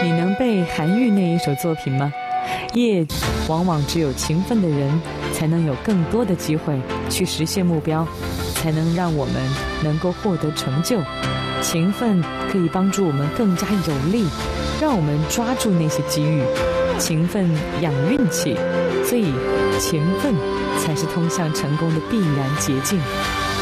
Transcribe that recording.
你能背韩愈那一首作品吗？业往往只有勤奋的人才能有更多的机会去实现目标，才能让我们能够获得成就。勤奋可以帮助我们更加有力，让我们抓住那些机遇。勤奋养运气，所以勤奋才是通向成功的必然捷径。